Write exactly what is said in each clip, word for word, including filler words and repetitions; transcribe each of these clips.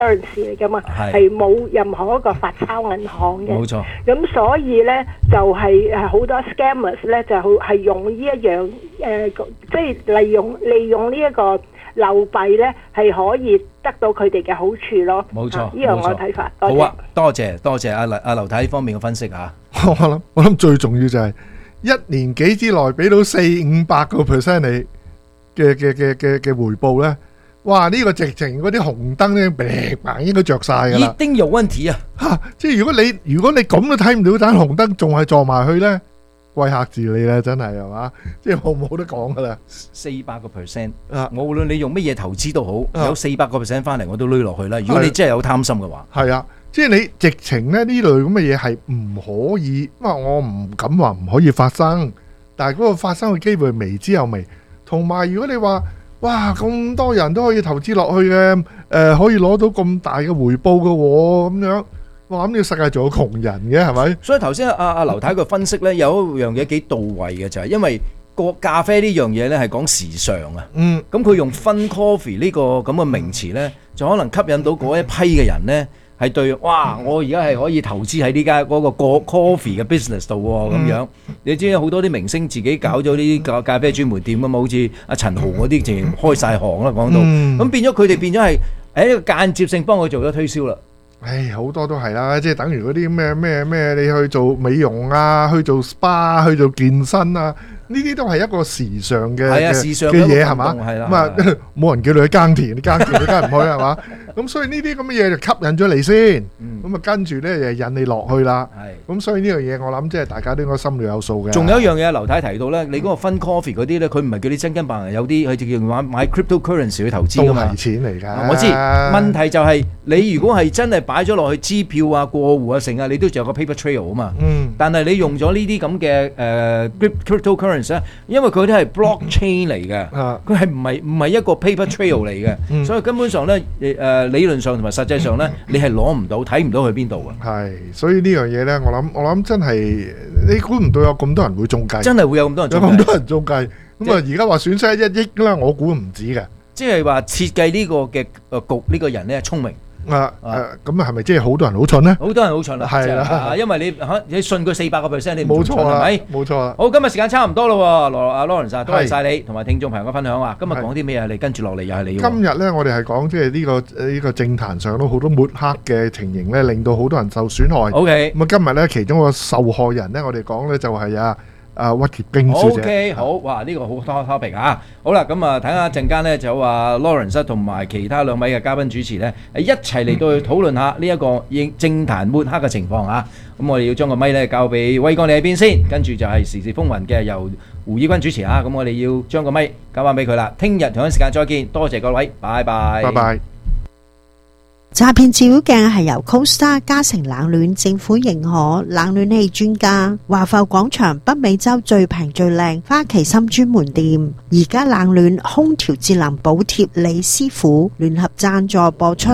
currency 嚟噶嘛，係冇任何一個發鈔銀行嘅。 冇錯。 咁所以咧就係誒好多 scammers 咧就係用呢一樣誒，即係利用利用呢一個流幣咧係可以得到佢哋嘅好處咯。 冇錯， 呢樣我睇法。 好啊，多謝多謝阿劉阿劉太呢方面嘅分析嚇。 我諗我諗最重要就係一年幾之內俾到四五百個 percent 你嘅嘅嘅嘅嘅回報咧。哇！呢、這個直情嗰啲紅燈咧，砰砰應該着晒㗎啦。 一定有問題啊！ 嚇！即係如果你如果你咁都睇唔到盞紅燈，仲係撞埋去咧，貴客字你啦，真係係嘛？即係冇冇得講㗎啦。 四百個 percent 啊！ 我無論你用乜嘢投資都好， 啊、有四百個 percent 翻嚟我都攞落去啦。如果你真係有貪心嘅話， 係啊，即係你直情咧呢類咁嘅嘢係唔可以，因為我唔敢話唔可以發生，但係嗰個發生嘅機會微之又微。同埋如果你話，哇！咁多人都可以投資落去嘅，誒、呃、可以攞到咁大嘅回報嘅喎，咁樣哇！咁呢個世界仲有窮人嘅係咪？ 所以頭先阿阿劉太佢分析咧，有一樣嘢幾到位嘅就係、是、因為個咖啡呢樣嘢咧係講時尚啊。嗯。咁佢用 Fun Coffee 呢個咁嘅名詞咧，就可能吸引到嗰一批嘅人咧。係對，哇！我而家係可以投資喺呢間嗰個 coffee 嘅 business 度喎，咁樣你知好多啲明星自己搞咗呢啲咖啡專門店啊嘛，好似阿陳豪嗰啲，淨係開晒行啦，講到咁變咗佢哋變咗係喺一個間接性幫佢做咗推銷啦。 唉，好多都係啦，即係等於嗰啲咩咩咩，你去做美容啊，去做 S P A， 去做健身啊。呢啲都係一個時尚嘅嘅嘢係嘛？咁啊冇人叫你去耕田，你耕田你梗係唔去係嘛？咁所以呢啲咁嘅嘢就吸引咗你先，咁啊跟住咧就引你落去啦。咁所以呢樣嘢我諗即係大家都應該心裏有數嘅。 仲有一樣嘢，劉太提到咧，你嗰個 Fun Coffee 嗰啲咧，佢唔係叫你真金白銀，有啲佢就叫買買 cryptocurrency 去投資㗎嘛。 都係錢嚟㗎。 我知，問題就係你如果係真係擺咗落去支票啊、過戶啊、成啊，你都仲有個 paper trail 啊嘛。嗯。但係你用咗呢啲咁嘅誒 cryptocurrency 咧，因為佢都係 blockchain 嚟嘅，佢係唔係唔係一個 paper trail 嚟嘅，嗯、所以根本上咧誒、呃、理論上同埋實際上咧，嗯、你係攞唔到、睇唔到去邊度嘅。 係，所以呢樣嘢咧，我諗我諗真係你估唔到有咁多人會中計， 真係會有咁多人中計， 有咁多人中計。咁啊，而家話損失一億啦，我估唔止嘅。 即係話設計呢個嘅誒局呢個人咧聰明。 啊誒，咁啊係咪即係好多人好蠢咧？ 好多人好蠢啦， 係啦， 因為你嚇你信佢四百個 percent，你唔冇錯啦，係咪？冇錯啦。 好，今日時間差唔多咯，羅阿 Lawrence，多謝曬你同埋聽眾朋友嘅分享啊！今日講啲咩啊？你跟住落嚟又係你。 今日咧，我哋係講即係呢個呢個政壇上都好多抹黑嘅情形咧，令到好多人受損害。 OK， 咁啊，今日咧其中個受害人咧，我哋講咧就係啊。啊，屈潔冰小姐。 OK，好，哇，呢個好多 topic 啊！好啦，咁啊，睇下陣間咧就話 Lawrence 同埋其他兩位嘅嘉賓主持咧，一齊嚟到去討論下呢一個政壇抹黑嘅情況啊！咁我哋要將個咪咧交俾威哥你喺邊先，跟住就係時事風雲嘅由胡以軍主持啊！咁我哋要將個咪交翻俾佢啦。聽日同一時間再見，多謝各位，拜拜。 拜拜。 詐騙照妖鏡係由 CoStar 嘉誠冷暖政府認可冷暖氣專家華埠廣場北美洲最平最靚花旗參專門店，而家冷暖空調節能補貼李師傅聯合贊助播出。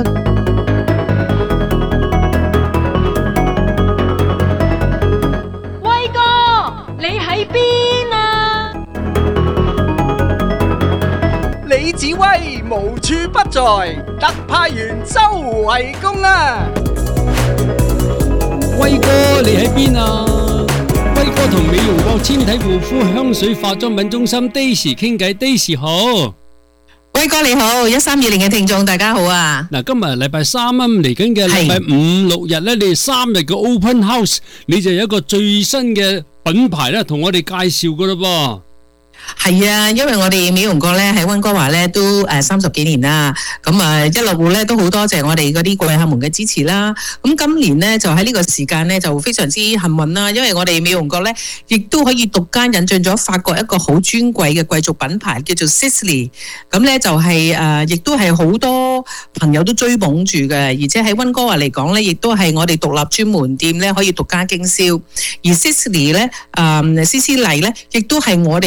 威哥，你喺邊啊？ 李子威無處不在，特派員周圍公啊！ 威哥你喺邊啊？威哥同美容國纖體護膚香水化妝品中心 Daisy 傾偈 ，Daisy 好。 威哥你好，一三二零嘅聽眾大家好啊！ 嗱，今日禮拜三啊，嚟緊嘅禮拜五六日咧，你哋三日嘅 Open House， 你就有一個最新嘅品牌咧，同我哋介紹噶啦噃。 係啊，因為我哋美容國咧喺溫哥華咧都誒三十幾年啦，咁啊一路咧都好多謝我哋嗰啲貴客們嘅支持啦。咁今年咧就喺呢個時間咧就非常之幸運啦，因為我哋美容國咧亦都可以獨家引進咗法國一個好專櫃嘅貴族品牌叫做 Sisley， 咁咧就係誒亦都係好多朋友都追捧住嘅，而且喺溫哥華嚟講咧，亦都係我哋獨立專門店咧可以獨家經銷。而 Sisley 咧誒 C C 麗咧亦都係我哋咧。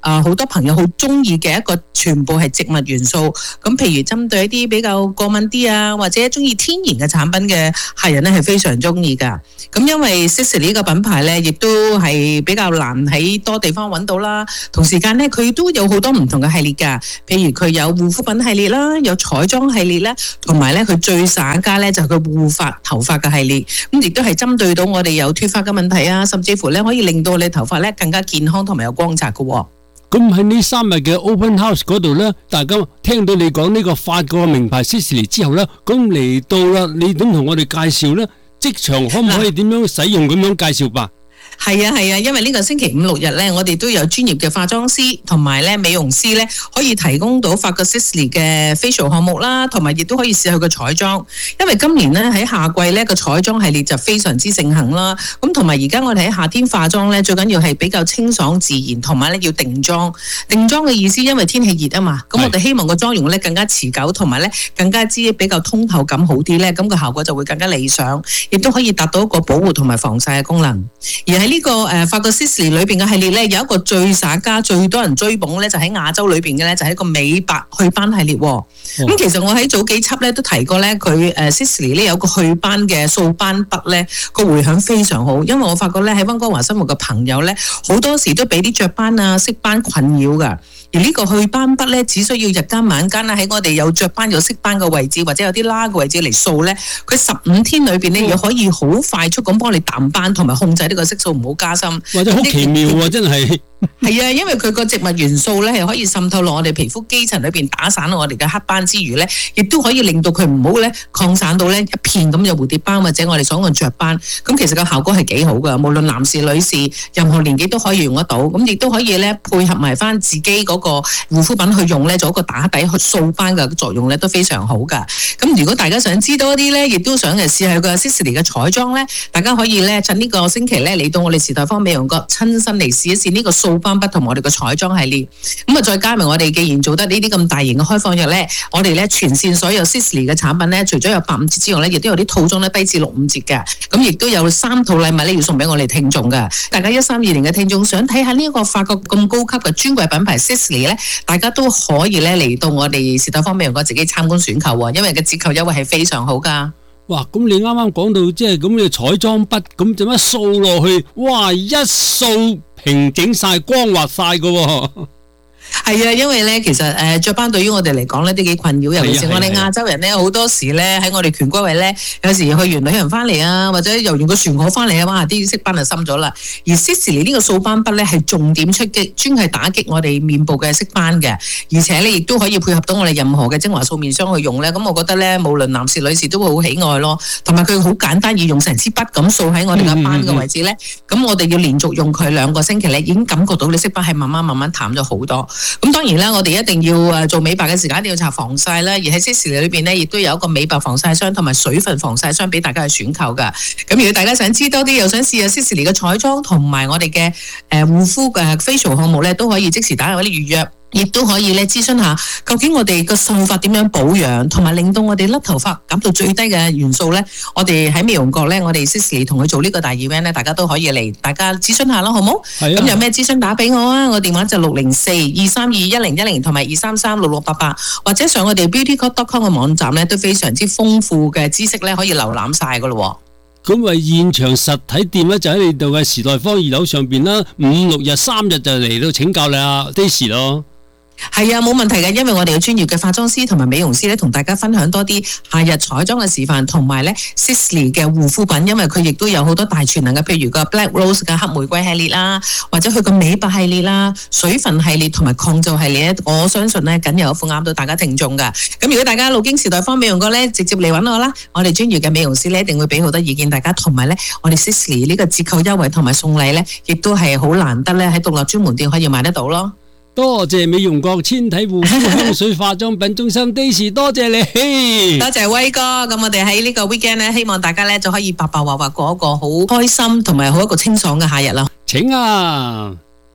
啊好多朋友好中意嘅一個全部係植物元素。咁譬如針對一啲比較過敏啲啊，或者中意天然嘅產品嘅客人咧，係非常中意噶。咁因為 Sisley 呢個品牌咧，亦都係比較難喺多地方揾到啦。同時間咧，佢都有好多唔同嘅系列噶，譬如佢有護膚品系列啦，有彩妝系列啦，同埋咧佢最耍家咧就係佢護髮頭髮嘅系列。咁亦都係針對到我哋有脫髮嘅問題啊，甚至乎咧可以令到你頭髮咧更加健康同埋有光澤嘅。 咁喺呢三日嘅 Open House 嗰度咧，大家聽到你講呢個法國名牌 Sisley 之後咧，咁嚟到啦，你點同我哋介紹咧？職場可唔可以點樣使用咁樣介紹吧？ 係啊係啊，因為呢個星期五六日咧，我哋都有專業嘅化妝師同埋咧美容師咧，可以提供到法國 Sisley 嘅 facial 項目啦，同埋亦都可以試下佢嘅彩妝。因為今年咧喺夏季咧個彩妝系列就非常之盛行啦。咁同埋而家我哋喺夏天化妝咧，最緊要係比較清爽自然，同埋咧要定妝。定妝嘅意思，因為天氣熱啊嘛，咁我哋希望個妝容咧更加持久，同埋咧更加之比較通透感好啲咧，咁個效果就會更加理想，亦都可以達到一個保護同埋防曬嘅功能。而喺呢個誒法國 Sisley 裏邊嘅系列咧，有一個最耍家、最多人追捧咧，就喺亞洲裏邊嘅咧，就係一個美白祛斑系列。咁、嗯、其實我喺早幾輯咧都提過咧，佢誒 Sisley 咧有個祛斑嘅掃斑筆咧，個迴響非常好。因為我發覺咧喺溫哥華生活嘅朋友咧，好多時都俾啲雀斑啊、色斑困擾㗎。而呢個祛斑筆咧，只需要日間晚間啦，喺我哋有雀斑有色斑嘅位置，或者有啲疤嘅位置嚟掃咧，佢十五天裏邊咧，又可以好快速咁幫你淡斑，同埋控制呢個色素唔好加深。 或者好奇妙喎、啊，真係。 係啊，因為佢個植物元素咧係可以滲透落我哋皮膚基層裏邊，打散我哋嘅黑斑之餘咧，亦都可以令到佢唔好咧擴散到咧一片咁嘅蝴蝶斑或者我哋所講嘅雀斑。咁其實個效果係幾好噶，無論男士女士，任何年紀都可以用得到。咁亦都可以咧配合埋翻自己嗰個護膚品去用咧，做一個打底去掃斑嘅作用咧都非常好噶。咁如果大家想知多啲咧，亦都想嚟試下個 Sisley 嘅彩妝咧，大家可以咧趁呢個星期咧嚟到我哋時代坊美容閣親身嚟試一試呢個掃斑筆同我哋嘅彩妝系列。咁啊再加埋我哋既然做得呢啲咁大型嘅開放日咧，我哋咧全線所有 Sisley 嘅產品咧，除咗有八五折之外咧，亦都有啲套裝咧低至六五折嘅。咁亦都有三套禮物咧要送俾我哋聽眾噶。大家一三二零嘅聽眾想睇下呢一個法國咁高級嘅專櫃品牌 Sisley 咧，大家都可以咧嚟到我哋時代坊美容閣自己參觀選購喎，因為嘅折扣優惠係非常好噶。 哇！咁你啱啱講到即係咁嘅彩妝筆，咁做乜掃落去？哇！一掃平整晒、光滑晒噶喎。 係啊，因為咧，其實誒雀斑對於我哋嚟講咧都幾困擾，尤其是我哋亞洲人咧，好多時咧喺我哋權歸位咧，有時去完旅行翻嚟啊，或者遊完個船河翻嚟啊，哇！啲色斑就深咗啦。而 Sisley 呢個掃斑筆咧係重點出擊，專係打擊我哋面部嘅色斑嘅，而且咧亦都可以配合到我哋任何嘅精華素面霜去用咧。咁我覺得咧，無論男士女士都會好喜愛咯。同埋佢好簡單，要用成支筆咁掃喺我哋嘅斑嘅位置咧。咁、嗯嗯嗯、我哋要連續用佢兩個星期咧，已經感覺到你色斑係慢慢慢慢淡咗好多。咁當然啦，我哋一定要誒做美白嘅時間一定要搽防曬啦，而喺 Sisley 裏邊咧，亦都有一個美白防曬霜同埋水分防曬霜俾大家去選購噶。咁如果大家想知多啲，又想試下 Sisley 嘅彩妝同埋我哋嘅誒護膚嘅 facial 項目咧，都可以即時打電話啲預約。亦都可以咧諮詢下，究竟我哋個秀髮點樣保養，同埋令到我哋甩頭髮減到最低嘅元素咧，我哋喺美容閣咧，我哋 Sisley 同佢做呢個大 event 咧，大家都可以嚟，大家諮詢下咯，好冇？係啊。咁有咩諮詢打俾我啊？我電話就六零四二三二一零一零同埋二三三六六八八，或者上我哋 beauty code dot com 嘅網站咧，都非常之豐富嘅知識咧，可以瀏覽晒噶咯。 咁為現場實體店咧，就喺你度嘅時代坊二樓上邊啦，五六日三日就嚟到請教你阿 Daisy 咯。 係啊，冇問題嘅，因為我哋有專業嘅化妝師同埋美容師咧，同大家分享多啲夏日彩妝嘅示範，同埋咧 Sisley 嘅護膚品，因為佢亦都有好多大全能嘅，譬如個 Black Rose 嘅黑玫瑰系列啦，或者佢個美白系列啦、水分系列同埋抗皺系列咧，我相信咧僅有一副啱到大家聽眾噶。咁如果大家路經時代坊美容閣咧，直接嚟揾我啦，我哋專業嘅美容師咧一定會俾好多意見大家，同埋咧我哋 Sisley 呢個折扣優惠同埋送禮咧，亦都係好難得咧喺獨立專門店可以買得到咯。 多謝美容閣纖體護膚香水化妝品中心 Daisy， 多謝你， 多謝威哥。咁我哋喺呢個 weekend 咧，希望大家咧就可以白白滑滑過一個好開心同埋好一個清爽嘅夏日啦。 請啊！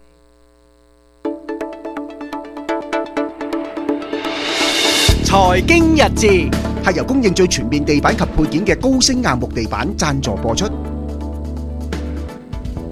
財經日誌係由供應最全面地板及配件嘅高星硬木地板贊助播出。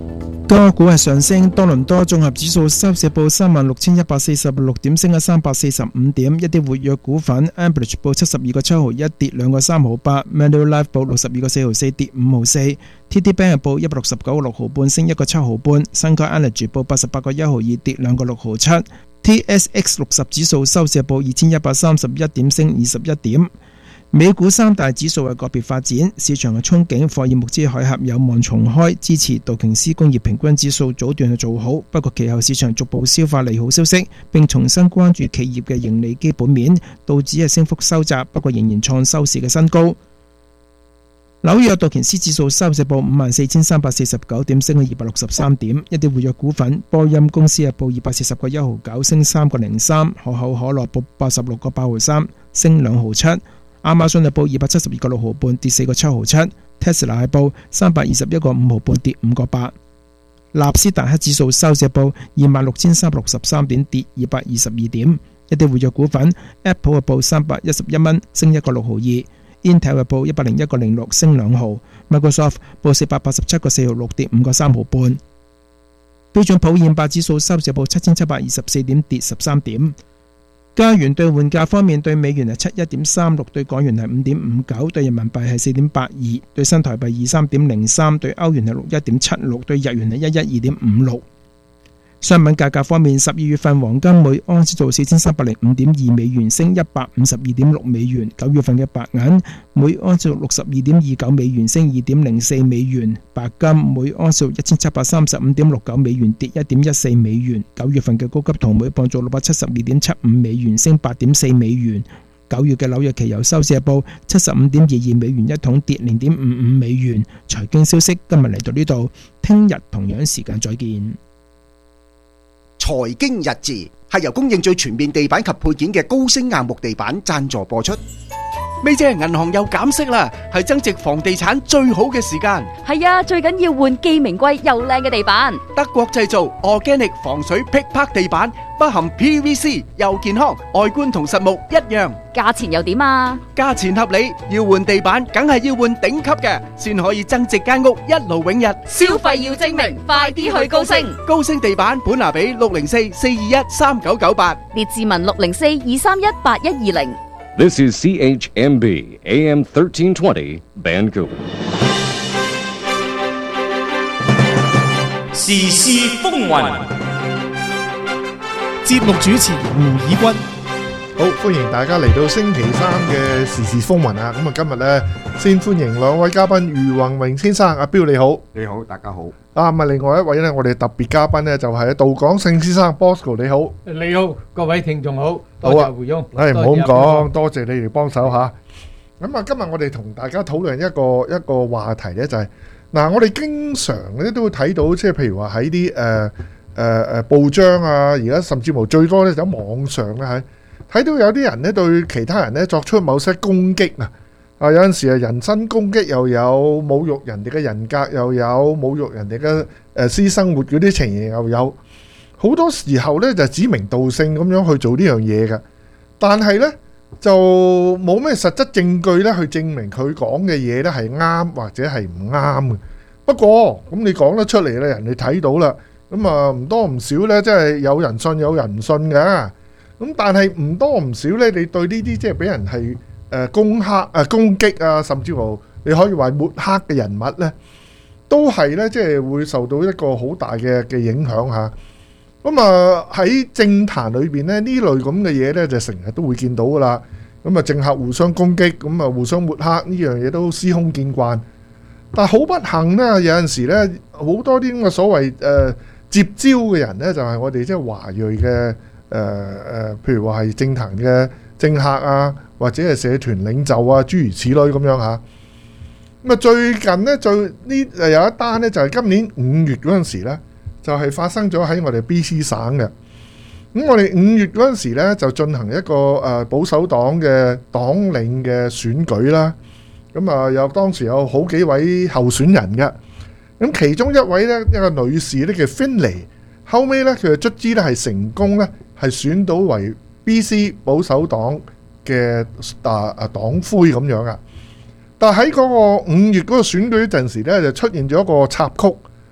個股係上升，多倫多綜合指數收市報三萬六千一百四十六點，升咗三百四十五點。一啲活躍股份 Ambridge 報七十二個七毫一，跌兩個三毫八。Manulife 報六十二個四毫四，跌五毫四。T D Bank 報一百六十九個六毫半，升一個七毫半。Suncor Energy 報八十八個一毫二，跌兩個六毫七。T S X 六十指數收市報二千一百三十一點，升二十一點。美股三大指數係個別發展，市場嘅憧憬霍爾木茲海峽有望重開，支持道瓊斯工業平均指數早段係做好，不過其後市場逐步消化利好消息，並重新關注企業嘅盈利基本面，道指係升幅收窄，不過仍然創收市嘅新高。紐約道瓊斯指數收市報五萬四千三百四十九點，升咗二百六十三點。一啲活躍股份，波音公司係報二百四十個一毫九，升三個零三。可口可樂報八十六個八毫三，升兩毫七。亞馬遜係報二百七十二個六毫半，跌四個七毫七。Tesla 係報三百二十一個五毫半，跌五個八。納斯達克指數收市報二萬六千三百六十三點，跌二百二十二點。一啲活躍股份 ，Apple 係報三百一十一蚊，升一個六毫二。Intel 係報一百零一個零六，升兩毫。Microsoft 報四百八十七個四毫六，跌五個三毫半。標準普爾五百指數收市報七千七百二十四點，跌十三點。加元兌換價方面，對美元係七一點三六，對港元係五點五九，對人民幣係四點八二，對新台幣二三點零三，對歐元係六一點七六，對日元係一一二點五六。商品價格方面，十二月份黃金每盎司做四千三百零五點二美元，升一百五十二點六美元。九月份嘅白銀每盎司做六十二點二九美元，升二點零四美元。白金每盎司做一千七百三十五點六九美元，跌一點一四美元。九月份嘅高級銅每磅做六百七十二點七五美元，升八點四美元。九月嘅紐約期油收市報七十五點二二美元一桶，跌零點五五美元。財經消息今日嚟到呢度，聽日同樣時間再見。 財經日誌係由供應最全面地板及配件嘅高星硬木地板贊助播出。咪姐，銀行又減息啦，係增值房地產最好嘅時間。 係啊，最緊要換既名貴又靚嘅地板。 德國製造 Organic 防水劈拍地板，不含 P V C， 又健康，外觀同實木一樣。 價錢又點啊？ 價錢合理，要換地板梗係要換頂級嘅，先可以增值間屋一勞永逸。 消費要精明，快啲去高星。 高星地板本拿比六零四四二一三九九八， 列治文六零四二三一八一二零。 This is C H M B A M thirteen twenty Vancouver。 時事風雲， 節目主持胡以軍。好，歡迎大家嚟到星期三嘅時事風雲啊！咁啊，今日咧先歡迎兩位嘉賓，余宏榮先生，阿彪你好， 你好，大家好。 啊，咁啊，另外一位咧，我哋特別嘉賓咧就係杜廣勝先生 ，Bosco 你好， 你好，各位聽眾好，多謝胡翁， 係唔好咁講，多謝你哋幫手吓。咁啊，今日我哋同大家討論一個一個話題咧，就係嗱，我哋經常咧都會睇到，即係譬如話喺啲誒誒誒報章啊，而家甚至乎最多咧就喺網上咧喺。睇到有啲人咧對其他人咧作出某些攻擊啊！啊，有陣時係人身攻擊，又有侮辱人哋嘅人格，又有侮辱人哋嘅誒私生活嗰啲情形，又有好多時候咧就指名道姓咁樣去做呢樣嘢嘅。但係咧就冇咩實質證據咧去證明佢講嘅嘢咧係啱或者係唔啱嘅。不過咁你講得出嚟咧，人哋睇到啦，咁啊唔多唔少咧，即係有人信有人唔信㗎。咁但係唔多唔少咧，你對呢啲即係俾人係誒攻克啊攻擊啊，甚至乎你可以話抹黑嘅人物咧，都係咧即係會受到一個好大嘅嘅影響嚇。咁啊喺政壇裏邊咧，呢類咁嘅嘢咧就成日都會見到噶啦。咁啊政客互相攻擊，咁啊互相抹黑呢樣嘢都司空見慣。但係好不幸咧，有陣時咧好多啲咁嘅所謂誒接招嘅人咧，就係我哋即係華裔嘅。誒誒、呃，譬如話係政壇嘅政客啊，或者係社團領袖啊，諸如此類咁樣嚇。咁啊，最近呢，最呢誒有一單呢，就係、是、今年五月嗰陣時咧，就係、是、發生咗喺我哋 B C 省嘅。咁我哋五月嗰陣時咧，就進行一個誒保守黨嘅黨領嘅選舉啦。咁啊，有當時有好幾位候選人嘅。咁其中一位咧，一個女士咧叫 Finlay， 後尾咧佢就卒之咧係成功咧。係選到為 B C 保守黨嘅啊啊黨魁咁樣啊，但喺嗰個五月嗰個選舉陣時咧，就出現咗一個插曲，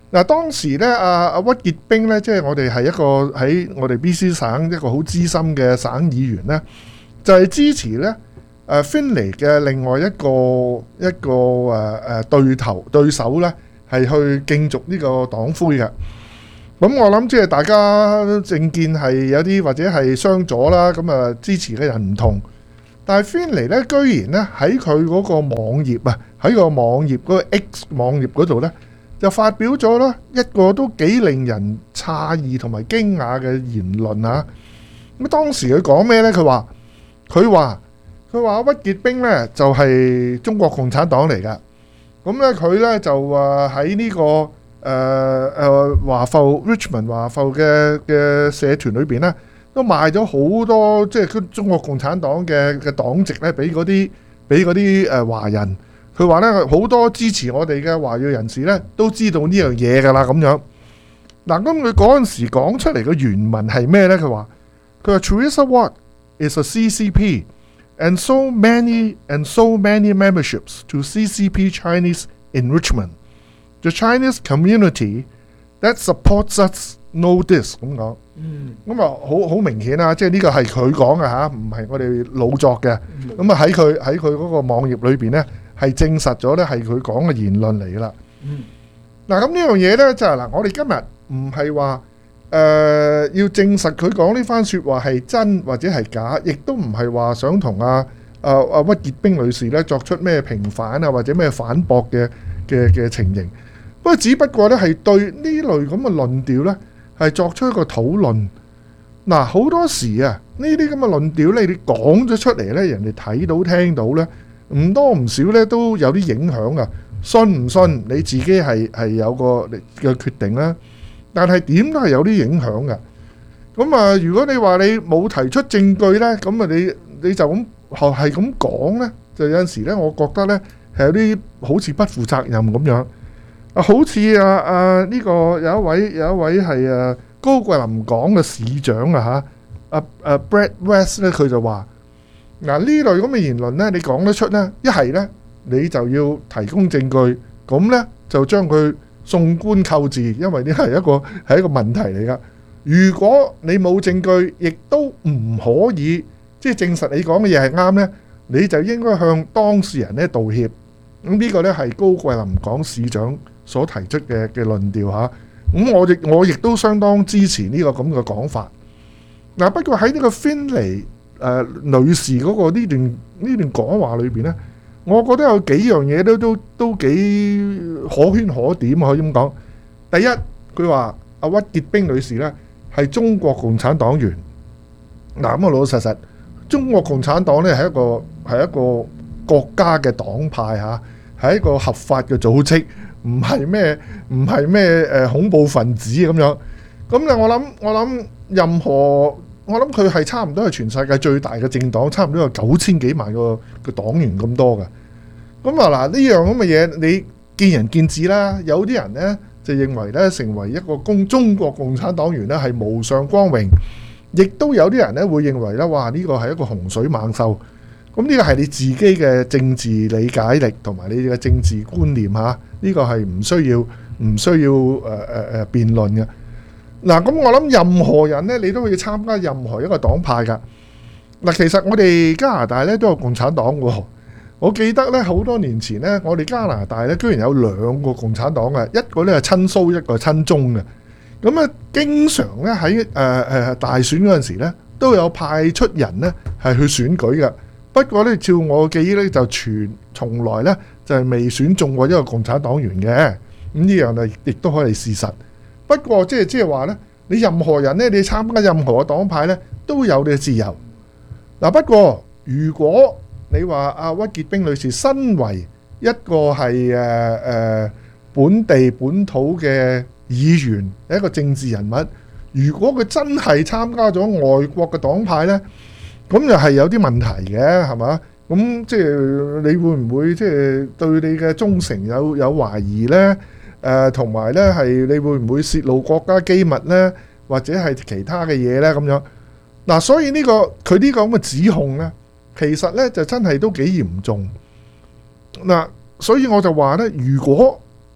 嗱，當時咧，阿阿屈傑冰咧，即係我哋係一個喺我哋 B C 省一個好資深嘅省議員咧，就係、是、支持咧誒 Finlay 嘅另外一個一個誒誒、呃、對頭對手咧，係去競逐呢個黨魁嘅。咁我諗即係大家政見係有啲或者係相左啦，咁啊支持嘅人唔同。但係 Finlay 咧，居然咧喺佢嗰個網頁啊，喺個網頁嗰個 X 網頁嗰度咧，就發表咗啦一個都幾令人詫異同埋驚訝嘅言論啊！咁當時佢講咩呢？佢話佢話佢話屈傑冰呢就係中國共產黨嚟噶。咁呢佢呢就話喺呢個誒誒華埠 Richmond 華埠嘅嘅社團裏邊呢，都賣咗好多即係中國共產黨嘅嘅黨籍呢，俾嗰啲俾嗰啲誒華人。佢話咧好多支持我哋嘅華裔人士咧都知道呢樣嘢㗎啦咁樣。嗱，咁佢嗰陣時講出嚟嘅原文係咩咧？佢話佢話 Teresa Watt is a C C P and so many and so many memberships to C C P Chinese in Richmond. The Chinese community that supports us know this 咁講。嗯。咁啊好好明顯啦，即係呢個係佢講嘅嚇，唔係我哋老作嘅。咁啊喺佢喺佢嗰個網頁裏邊咧。係證實咗咧，係佢講嘅言論嚟㗎啦。嗱，咁呢樣嘢咧就係嗱，我哋今日唔係話誒要證實佢講呢番説話係真或者係假，亦都唔係話想同阿阿阿屈傑冰女士咧作出咩平反啊或者咩反駁嘅嘅嘅情形。不過只不過咧係對呢類咁嘅論調咧係作出一個討論。嗱，好多時啊呢啲咁嘅論調咧，你講咗出嚟咧，人哋睇到聽到咧。唔多唔少咧都有啲影響啊！信唔信你自己係係有個嘅決定啦。但係點都係有啲影響嘅。咁啊，如果你話你冇提出證據咧，咁啊你你就咁係咁講咧，就有陣時咧，我覺得咧係有啲好似不負責任咁樣啊！好似啊啊呢個有一位有一位係啊高貴林港嘅市長啊嚇啊啊 Brad West 咧，佢就話。嗱，呢類咁嘅言論咧，你講得出咧，一係咧你就要提供證據，咁咧就將佢送官扣治，因為呢係一個係一個問題嚟噶。如果你冇證據，亦都唔可以即係證實你講嘅嘢係啱咧，你就應該向當事人咧道歉。咁呢個咧係高貴林港市長所提出嘅嘅論調嚇。咁我亦我亦都相當支持呢個咁嘅講法。嗱，不過喺呢個 Finlay誒、呃、女士嗰個呢段呢段講話裏邊呢，我覺得有幾樣嘢都都都幾可圈可點可以咁講。第一，佢話阿屈傑冰女士呢係中國共產黨員。嗱，咁啊老老實實，中國共產黨呢係一個係一個國家嘅黨派嚇，係一個合法嘅組織，唔係咩唔係咩誒恐怖分子咁樣。咁咧，我諗我諗任何。我諗佢係差唔多係全世界最大嘅政黨，差唔多有九千幾萬個個黨員咁多嘅。咁啊嗱，呢樣咁嘅嘢，你見仁見智啦。有啲人呢就認為呢，成為一個共中國共產黨員呢係無上光榮，亦都有啲人呢會認為呢，哇呢個係一個洪水猛獸。咁呢個係你自己嘅政治理解力同埋你嘅政治觀念嚇，呢個係唔需要唔需要誒誒誒辯論嘅。嗱，咁我諗任何人咧，你都可以參加任何一個黨派噶。嗱，其實我哋加拿大咧都有共產黨喎。我記得咧好多年前咧，我哋加拿大咧居然有兩個共產黨嘅，一個咧係親蘇，一個係親中嘅。咁啊，經常咧喺誒誒大選嗰陣時咧，都有派出人咧係去選舉嘅。不過咧，照我記憶咧，就全從來咧就係未選中過一個共產黨員嘅。咁呢樣啊，亦都可以事實。不過即係即係話咧，你任何人咧，你參加任何嘅黨派咧，都有你嘅自由。嗱，不過如果你話阿屈傑冰女士身為一個係誒誒本地本土嘅議員，一個政治人物，如果佢真係參加咗外國嘅黨派咧，咁又係有啲問題嘅，係嘛？咁即係你會唔會即係對你嘅忠誠有有懷疑咧？誒同埋咧係你會唔會泄露國家機密咧，或者係其他嘅嘢咧咁樣？嗱、啊，所以呢、呢個佢呢個咁嘅指控咧，其實咧就真係都幾嚴重。嗱、啊，所以我就話咧，如果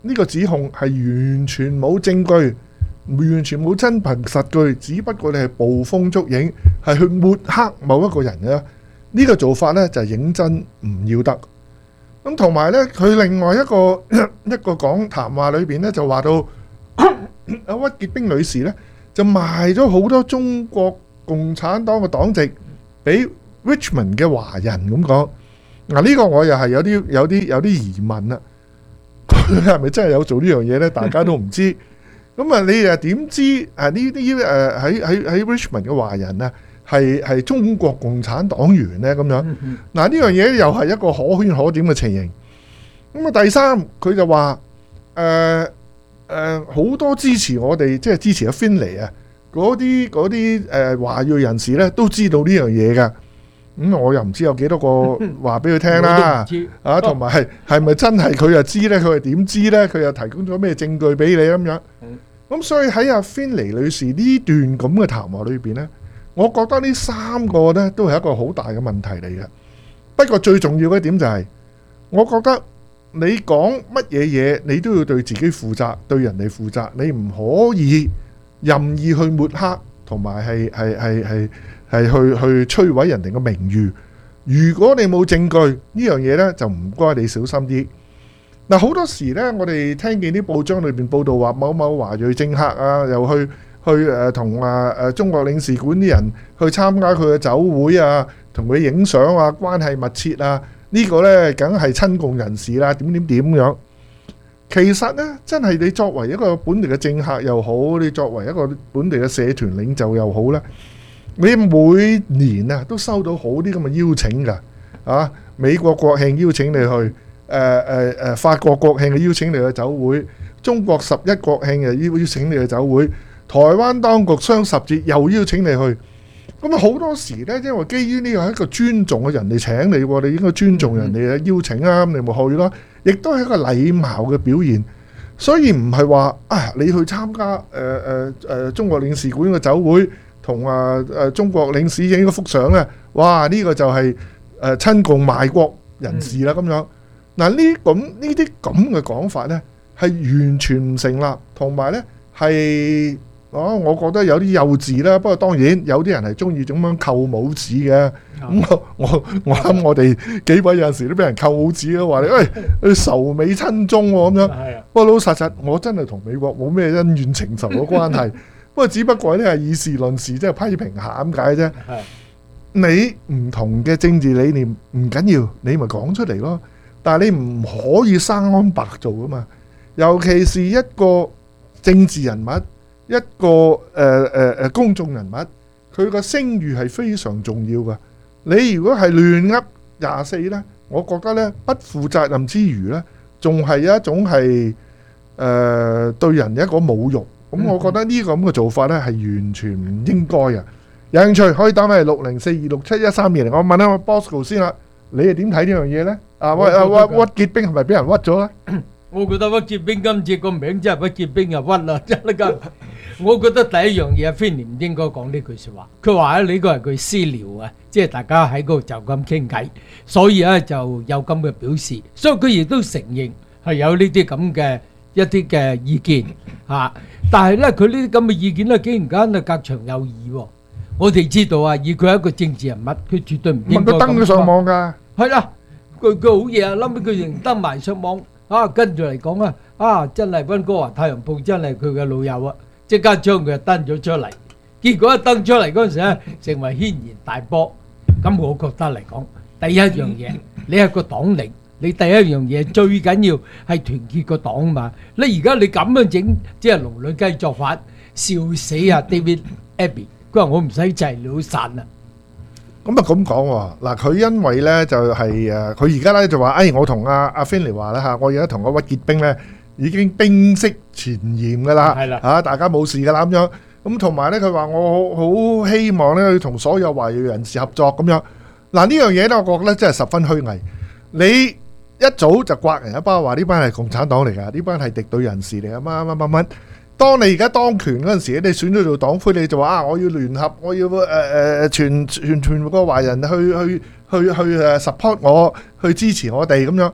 呢個指控係完全冇證據，完全冇真憑實據，只不過你係捕風捉影，係去抹黑某一個人嘅。呢個做法呢，就係認真唔要得。咁同埋呢，佢另外一個一個講談話裏邊呢，就話到阿屈潔冰女士呢，就賣咗好多中國共產黨嘅黨籍俾 Richmond 嘅華人咁講。嗱，呢個我又係有啲有啲有啲疑問啦。佢係咪真係有做呢樣嘢呢？大家都唔知。咁啊，你又點知誒呢啲誒喺喺喺 Richmond 嘅華人啊？係係中國共產黨員呢咁樣，嗱呢樣嘢又係一個可圈可點嘅情形。咁啊，第三佢就話誒誒好多支持我哋，即係支持阿 Finlay 啊，嗰啲嗰啲誒華裔人士咧都知道呢樣嘢㗎。咁、嗯、我又唔知有幾多個話俾佢聽啦。啊，同埋係係咪真係佢又知咧？佢係點知咧？佢又提供咗咩證據俾你咁樣？咁所以喺阿 Finlay 女士呢段咁嘅談話裏邊咧，我覺得呢三個呢都係一個好大嘅問題嚟嘅。不過最重要嘅一點就係，我覺得你講乜嘢嘢，你都要對自己負責，對人哋負責。你唔可以任意去抹黑，同埋係係係係係去去摧毀人哋嘅名譽。如果你冇證據呢樣嘢呢，就唔該你小心啲。嗱，好多時呢，我哋聽見啲報章裏邊報道話某某華裔政客啊，又去。去誒同啊誒中國領事館啲人去參加佢嘅酒會啊，同佢影相啊，關係密切啊，呢個呢梗係親共人士啦，點點點樣。其實呢，真係你作為一個本地嘅政客又好，你作為一個本地嘅社團領袖又好呢，你每年啊都收到好啲咁嘅邀請㗎。啊，美國國慶邀請你去，誒誒誒法國國慶嘅邀請你去酒會，中國十一國慶又邀邀請你去酒會。台灣當局雙十節又邀請你去，咁啊好多時呢，因為基於呢個係一個尊重嘅，人哋請你，你應該尊重人哋嘅邀請啊，咁你咪去咯，亦都係一個禮貌嘅表現。所以唔係話啊，你去參加誒誒誒中國領事館嘅酒會，同啊誒中國領事影嗰幅相咧，哇！呢個就係誒親共賣國人士啦咁樣。嗱，呢咁呢啲咁嘅講法呢，係完全唔成立，同埋呢係。哦，我覺得有啲幼稚啦，不過當然有啲人係中意咁樣扣帽子嘅。咁、嗯、我我我諗我哋幾位有陣時都俾人扣帽子咯，話你喂你仇美親中喎咁樣。不過老老實實，我真係同美國冇咩恩怨情仇嘅關係。不過只不過呢係以事論事，即係批評下咁解啫。你唔同嘅政治理念唔緊要，你咪講出嚟咯。但係你唔可以生安白做噶嘛，尤其是一個政治人物。一個誒誒誒公眾人物，佢個聲譽係非常重要㗎。你如果係亂噏廿四呢，我覺得呢不負責任之餘呢，仲係有一種係誒、呃、對人一個侮辱。咁我覺得呢個咁嘅做法呢係完全唔應該嘅。有興趣可以打嚟六零四二六七一三二零，我問下我 Bosco 先啦，你係點睇呢樣嘢呢？啊喂啊屈屈潔冰係咪俾人屈咗呢？ 我覺得屈潔冰今次個名真係屈潔冰啊屈啦，真係㗎。我覺得第一樣嘢，Finlay唔應該講呢句説話。佢話咧，呢個係佢私聊啊，即係大家喺嗰度就咁傾偈，所以咧就有咁嘅表示。所以佢亦都承認係有呢啲咁嘅一啲嘅意見嚇。但係咧，佢呢啲咁嘅意見咧，竟然間啊隔牆有耳喎。我哋知道啊，以佢係一個政治人物，佢絕對唔應該咁講。 登咗上網㗎。 係啦，佢佢好嘢啊！諗起佢仍登埋上網啊，跟住嚟講啊，啊真係溫哥華太陽報真係佢嘅老友啊！即刻將佢登咗出嚟，結果一登出嚟嗰陣時咧，成為軒然大波。咁我覺得嚟講，第一樣嘢，你係個黨領，你第一樣嘢最緊要係團結個黨嘛。你而家你咁樣整，即係龍女雞作法，笑死啊 David Abbey。佢話我唔使制，你好散啦。 咁啊咁講喎，嗱佢因為咧就係誒，佢而家咧就話，誒我同阿阿 Finlay 話啦嚇，我而家同阿屈潔冰咧。已經冰釋前嫌㗎啦，嚇大家冇事㗎啦咁樣。咁同埋咧，佢話我好希望咧，同所有華裔人士合作咁樣。嗱呢樣嘢咧，我覺得咧真係十分虛偽。你一早就刮人一包，話呢班係共產黨嚟㗎，呢班係敵對人士嚟㗎，乜乜乜乜。當你而家當權嗰陣時，你選咗做黨魁，你就話啊，我要聯合，我要誒誒全全全個華人去去去去誒 support 我，去支持我哋咁樣。呢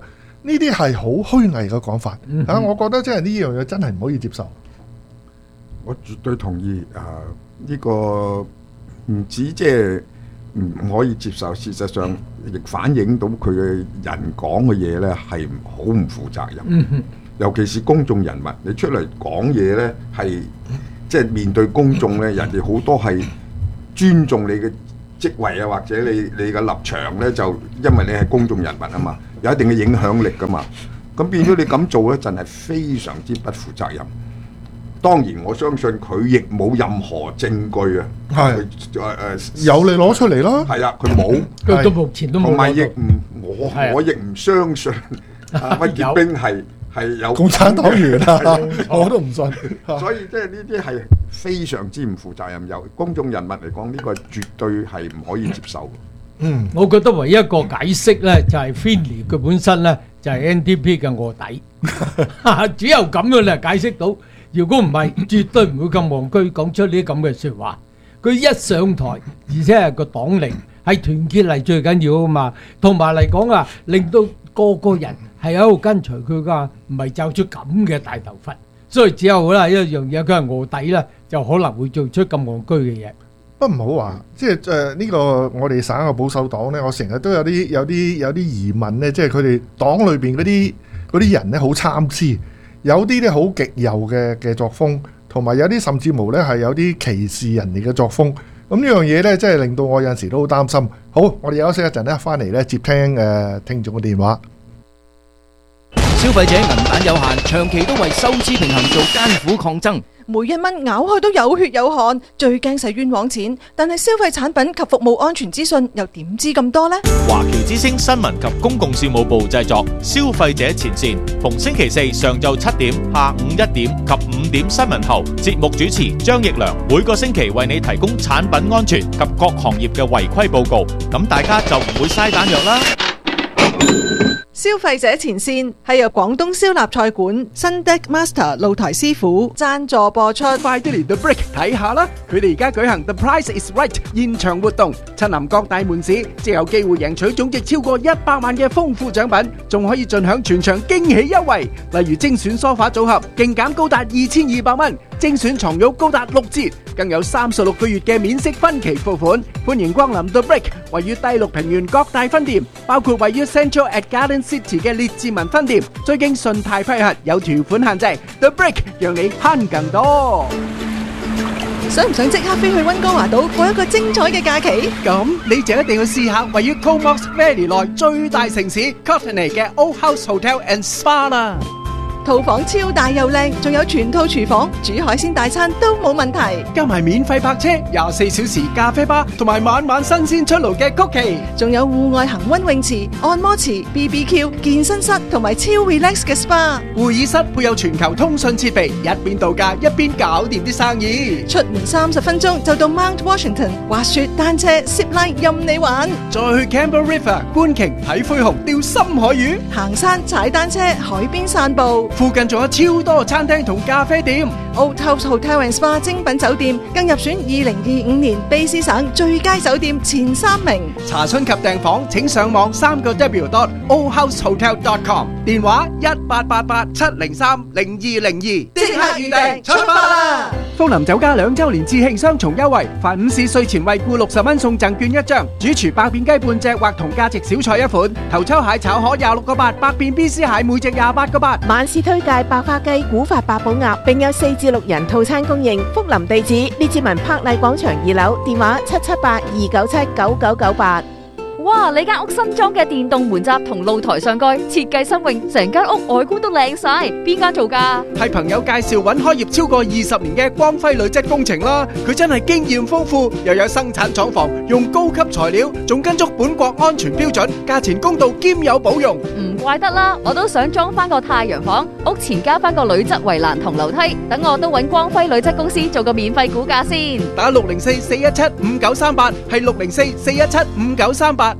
呢啲係好虛偽嘅講法。 嗯啊，我覺得即係呢樣嘢真係唔可以接受。 我絕對同意啊！呢個唔止即係唔可以接受，事實上亦反映到佢嘅人講嘅嘢咧係好唔負責任。 嗯尤其是公眾人物，你出嚟講嘢咧係即係面對公眾咧，人哋好多係尊重你嘅職位啊，或者你你嘅立場咧，就因為你係公眾人物啊嘛，有一定嘅影響力噶嘛。咁變咗你咁做咧，真係非常之不負責任。當然，我相信佢亦冇任何證據啊， 係誒誒有你攞出嚟咯。 係啊，佢冇， 佢到目前都冇攞到。 同埋亦唔我我亦唔相信啊屈傑兵係係有共產黨員啊，我都唔信。 所以即係呢啲係非常之唔負責任。由公眾人物嚟講，呢個絕對係唔可以接受。 嗯，我覺得唯一一個解釋咧，就係 Finley 佢本身咧就係 N D P 嘅臥底，只有咁樣嚟解釋到。如果唔係，絕對唔會咁戇居講出呢啲咁嘅説話。佢一上台，而且係個黨齡，係團結係最緊要啊嘛。同埋嚟講啊，令到個個人係喺度跟隨佢噶，唔係走出咁嘅大頭佛。所以只有啦一樣嘢，佢係臥底啦，就可能會做出咁戇居嘅嘢。 不過唔好話，即係誒呢個我哋省嘅保守黨咧，我成日都有啲有啲有啲疑問咧，即係佢哋黨裏邊嗰啲嗰啲人咧好參差。有啲咧好極右嘅嘅作風，同埋有啲甚至乎咧係有啲歧視人哋嘅作風。咁呢樣嘢咧，真係令到我有陣時都好擔心。好，我哋休息一陣咧，翻嚟咧接聽誒聽眾嘅電話。 消費者銀彈有限，長期都為收支平衡做艱苦抗爭。 每一蚊咬開都有血有汗，最驚使冤枉錢。但係消費產品及服務安全資訊又點知咁多呢？ 華僑之聲新聞及公共事務部製作《消費者前線》，逢星期四上晝七點、下午一點及五點新聞後，節目主持張奕良每個星期為你提供產品安全及各行業嘅違規報告，咁大家就唔會嘥彈藥啦。 消費者前線係由廣東燒臘菜館新 Deck Master 露台師傅贊助播出。 快啲嚟 The Brick 睇下啦！佢哋而家舉行 The Price is Right 現場活動，親臨各大門市，即有機會贏取總值超過一百萬嘅豐富獎品，仲可以盡享全場驚喜優惠，例如精選梳化組合勁減高達二千二百蚊，精選床褥高達六折，更有三十六個月嘅免息分期付款。歡迎光臨 The Brick， 位於低綠平原各大分店，包括位於 Central at Garden City 嘅列治文分店，最經信貸批核，有條款限制。The Brick 讓你慳更多。 想唔想即刻飛去溫哥華島過一個精彩嘅假期？ 咁你就一定要試下位於 Comox Valley 內最大城市 Courtenay 嘅 Old House Hotel and Spa 啦。 套房超大又靚，仲有全套廚房，煮海鮮大餐都冇問題。 加埋免費泊車、廿四小時咖啡吧，同埋晚晚新鮮出爐嘅曲奇， 仲有戶外恒溫泳池、按摩池、B B Q、健身室同埋超 relax 嘅 S P A。 會議室配有全球通訊設備，一邊度假一邊搞掂啲生意。 出門三十分鐘就到 Mount Washington， 滑雪、單車、zip line 任你玩。 再去 Campbell River 觀鯨、睇灰熊、釣深海魚， 行山、踩單車、海邊散步。 附近仲有超多餐廳同咖啡店。 Old House Hotel and Spa 精品酒店更入選二零二五年卑詩省最佳酒店前三名。 查詢及訂房請上網三個 W dot old house hotel dot com， 電話一八八八七零三零二零二，即刻預訂出發啦！福林酒家兩週年致慶雙重優惠，凡午市稅前惠顧六十蚊送贈券一張，主廚百變雞半隻或同價值小菜一款，頭抽蟹炒河廿六個八，百變 B C 蟹每隻廿八個八。 晚市推介白花雞、古法八寶鴨，並有四至六人套餐供應。福林地址：列治文柏麗廣場二樓，電話七七八二九七九九九八。 哇！你間屋新裝嘅電動門閘同露台上蓋設計新穎，成間屋外觀都靚晒。邊間做㗎？ 係朋友介紹揾開業超過二十年嘅光輝鋁質工程啦。佢真係經驗豐富，又有生產廠房，用高級材料，仲跟足本國安全標準，價錢公道兼有保用。 唔怪得啦，我都想裝翻個太陽房，屋前加翻個鋁質圍欄同樓梯，等我都揾光輝鋁質公司做個免費估價先。 打六零四四一七五九三八，係六零四四一七五九三八。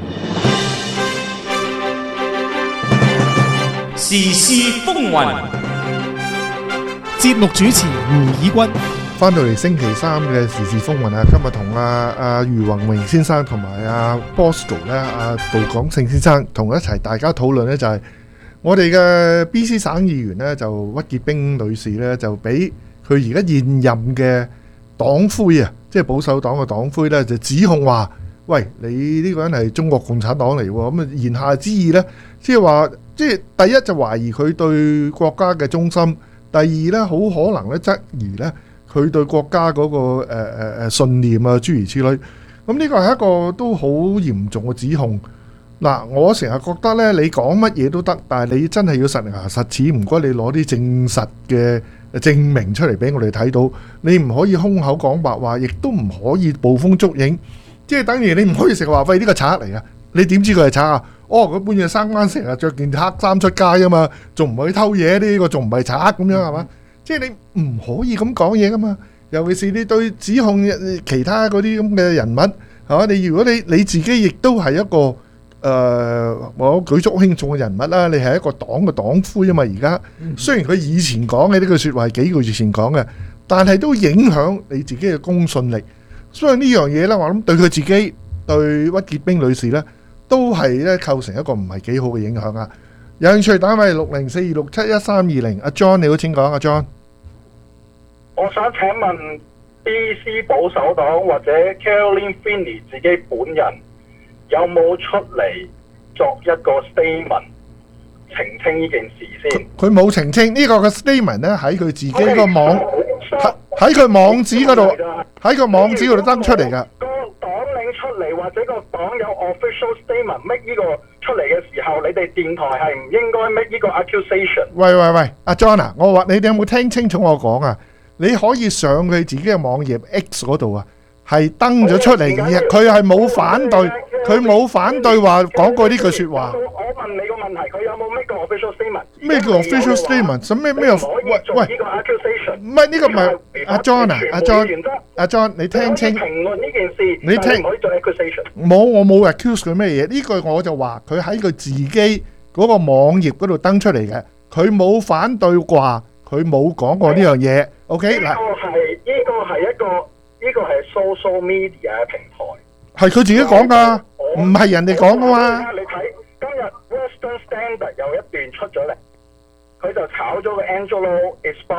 時事風雲， 節目主持胡以軍， 翻到嚟星期三嘅時事風雲啊！今日同阿阿余宏榮先生同埋阿 Bosco 咧、阿杜廣勝先生同一齊，大家討論咧就係我哋嘅 B C 省議員咧就屈潔冰女士咧就俾佢而家現任嘅黨魁啊，即係保守黨嘅黨魁咧就指控話：喂，你呢個人係中國共產黨嚟喎！咁啊言下之意咧，即係話，即係第一就懷疑佢對國家嘅忠心，第二咧好可能咧質疑咧佢對國家嗰、那個誒誒誒信念啊諸如此類。咁呢個係一個都好嚴重嘅指控。嗱，我成日覺得咧，你講乜嘢都得，但係你真係要實牙實齒，唔該你攞啲證實嘅證明出嚟俾我哋睇到。你唔可以空口講白話，亦都唔可以捕風捉影。即係等於你唔可以成日話喂呢個賊嚟啊！你點知佢係賊啊？哦，佢半夜三更成日着件黑衫出街啊嘛，仲唔去偷嘢？呢個仲唔係賊咁樣係嘛？即係你唔可以咁講嘢噶嘛。尤其是你對指控其他嗰啲咁嘅人物係嘛？你如果你你自己亦都係一個。誒、呃，我舉足輕重嘅人物啦，你係一個黨嘅黨魁啊嘛！而家雖然佢以前講嘅呢句説話係幾個月前講嘅，但係都影響你自己嘅公信力。所以呢樣嘢咧，我諗對佢自己對屈潔冰女士咧，都係咧構成一個唔係幾好嘅影響啊！有興趣打咪六零四二六七一三二零，阿 John 你好，請講，阿 John。 我想請問 B C 保守黨或者 Caroline Finney 自己本人，有冇出嚟作一個 statement 澄清呢件事先？ 佢冇澄清呢個嘅 statement 咧，喺佢自己個網喺佢網址嗰度，喺個網址嗰度登出嚟㗎。 個黨領出嚟或者個黨有 official statement make 呢個出嚟嘅時候，你哋電台係唔應該 make 呢個 accusation。 喂喂喂，阿 John 啊，我話你哋有冇聽清楚我講啊？你可以上佢自己嘅網頁 X 嗰度啊。係登咗出嚟嘅，佢係冇反對，佢冇反對話講過呢句説話。 我問你個問題，佢有冇 make 個 official statement？ 咩叫 official statement？什咩咩？喂喂，唔係呢個唔係阿 John 啊，阿 John，阿 John，你聽清。 評論呢件事， 你聽。冇，我冇 accuse 佢咩嘢？呢句我就話佢喺佢自己嗰個網頁嗰度登出嚟嘅，佢冇反對話，佢冇講過呢樣嘢。OK 嗱。 呢個係呢個係一個。呢個係 social media 嘅平台， 係佢自己講㗎，唔係人哋講㗎嘛。 你睇今日 Western Standard 有一段出咗嚟，佢就炒咗個 Angelo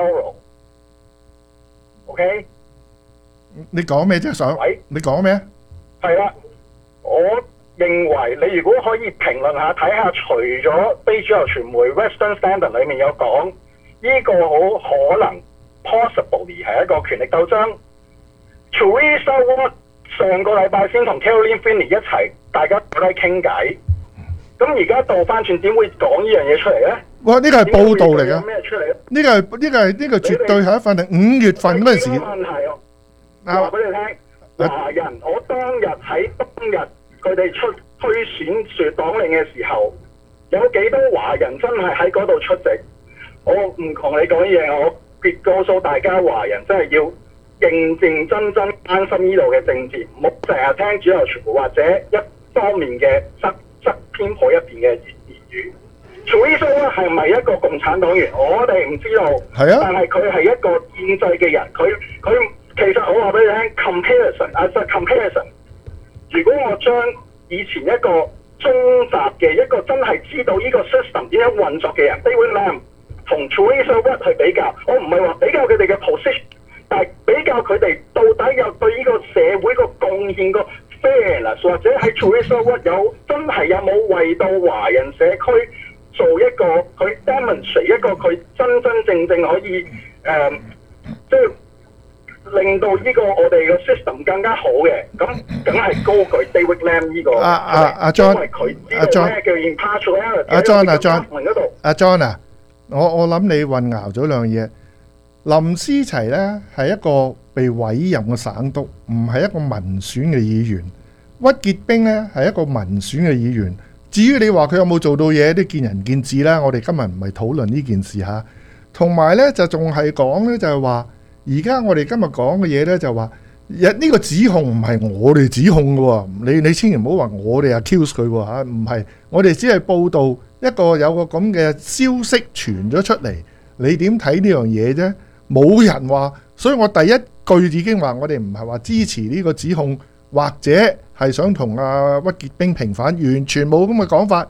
Esposito。OK？ 你講咩啫？想？你講咩？ 係啦，我認為你如果可以評論下睇下，除咗非主流傳媒 Western Standard 裡面有講，呢個好可能 possibly 係一個權力鬥爭。Teresa Watt 上個禮拜先同 Caroline Finney 一齊，大家坐低傾偈。咁而家倒翻轉，點會講呢樣嘢出嚟咧？ 哇！呢個係報道嚟㗎。 咩出嚟？ 呢個係呢個係呢個絕對係一份係五月份嗰陣時。 問題哦，我話俾你聽，華人，我當日喺當日佢哋出推選説黨領嘅時候，有幾多華人真係喺嗰度出席？我唔同你講嘢，我別告訴大家，華人真係要認認真真關心呢度嘅政治，唔好成日聽主流傳媒或者一方面嘅側側偏頗一邊嘅言語。Teresa 咧係咪一個共產黨員？我哋唔知道。係啊。但係佢係一個建制嘅人，佢佢其實我話俾你聽 ，comparison，as a comparison。如果我將以前一個中雜嘅一個真係知道呢個 system 點樣運作嘅人 David Lam 同 Teresa Watt 去比較，我唔係話比較佢哋嘅 position。但係比較佢哋到底有對呢個社會個貢獻個 fairness， 或者喺 Teresa Watt 有真係有冇為到華人社區做一個佢 demonstrate 一個佢真真正正可以誒，即、呃、係、就是、令到呢個我哋個 system 更加好嘅，咁梗係高舉 David Lam 呢、這個。阿阿阿 John，阿 John， 咩叫 impartiality？ 阿 John， 阿 John， 阿 John 啊，我我諗你混淆咗兩樣嘢。林思齊呢係一個被委任嘅省督，唔係一個民選嘅議員。屈潔冰呢係一個民選嘅議員。至於你話佢有冇做到嘢，都見仁見智啦。我哋今日唔係討論呢件事嚇。同埋呢就仲係講呢，就係話，而家我哋今日講嘅嘢呢，就話，呢個指控唔係我哋指控嘅喎。你你千祈唔好話我哋 accuse 佢喎嚇，唔係。我哋只係報道一個有個咁嘅消息傳咗出嚟，你點睇呢樣嘢啫？冇人話，所以我第一句已經話我哋唔係話支持呢個指控，或者係想同阿屈潔冰平反，完全冇咁嘅講法。